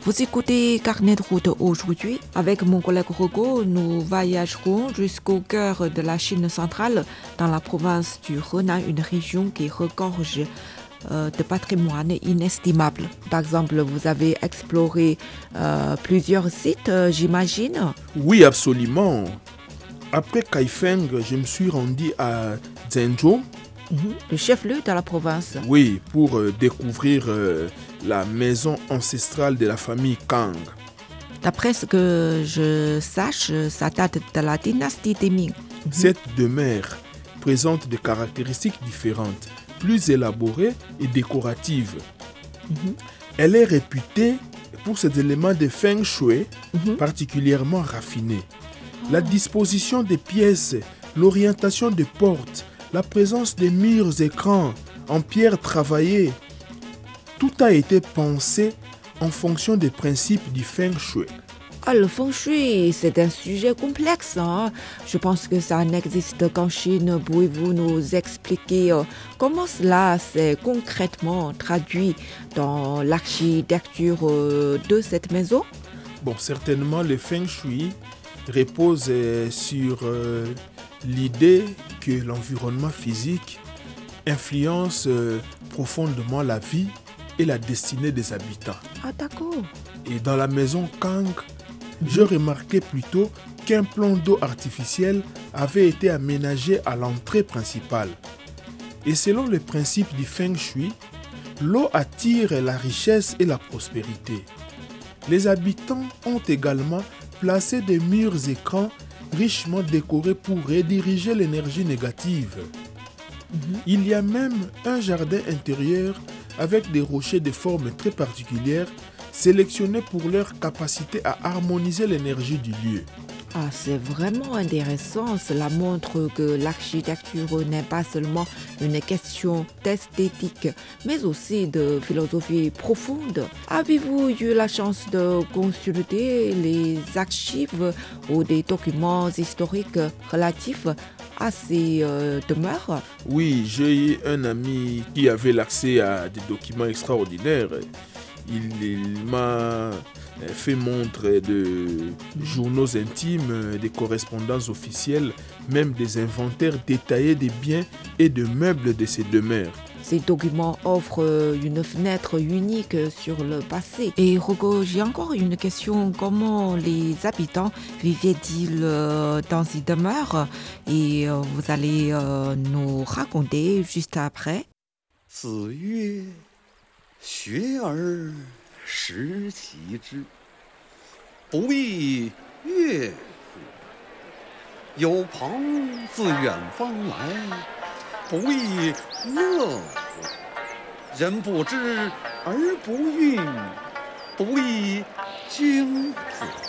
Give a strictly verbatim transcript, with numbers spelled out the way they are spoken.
Vous écoutez Carnet de route aujourd'hui. Avec mon collègue Rogo, nous voyagerons jusqu'au cœur de la Chine centrale, dans la province du Henan, une région qui regorge euh, de patrimoine inestimable. Par exemple, vous avez exploré euh, plusieurs sites, euh, j'imagine. Oui, absolument. Après Kaifeng, je me suis rendu à Zhengzhou. Mm-hmm. Le chef-lieu de la province. Oui, pour euh, découvrir euh, la maison ancestrale de la famille Kang. D'après ce que je sache, ça date de la dynastie des Ming. Mm-hmm. Cette demeure présente des caractéristiques différentes, plus élaborées et décoratives. Mm-hmm. Elle est réputée pour ses éléments de feng shui mm-hmm. particulièrement raffinés. Oh. La disposition des pièces, l'orientation des portes, la présence des murs écrans en pierre travaillée, tout a été pensé en fonction des principes du feng shui. Ah, le feng shui, c'est un sujet complexe. Hein? Je pense que ça n'existe qu'en Chine. Pouvez-vous nous expliquer euh, comment cela s'est concrètement traduit dans l'architecture euh, de cette maison? Bon, certainement, le feng shui repose euh, sur euh, l'idée que l'environnement physique influence euh, profondément la vie et la destinée des habitants. Ah, d'accord. Et dans la maison Kang, mmh. je remarquais plutôt qu'un plan d'eau artificiel avait été aménagé à l'entrée principale. Et selon le principe du feng shui, l'eau attire la richesse et la prospérité. Les habitants ont également placé des murs écrans richement décorés pour rediriger l'énergie négative. Mmh. Il y a même un jardin intérieur avec des rochers de forme très particulière sélectionnés pour leur capacité à harmoniser l'énergie du lieu. Ah, c'est vraiment intéressant. Cela montre que l'architecture n'est pas seulement une question d'esthétique, mais aussi de philosophie profonde. Avez-vous eu la chance de consulter les archives ou des documents historiques relatifs à ces euh, demeures? Oui, j'ai eu un ami qui avait l'accès à des documents extraordinaires. Il, il m'a fait montre de journaux intimes, des correspondances officielles, même des inventaires détaillés des biens et de meubles de ces demeures. Ces documents offrent une fenêtre unique sur le passé. Et Rogo, j'ai encore une question. Comment les habitants vivaient-ils dans ces demeures? Et vous allez nous raconter juste après. 子曰学而时齐之，不亦乐乎？有朋自远方来，不亦乐乎？人不知而不愠，不亦君子？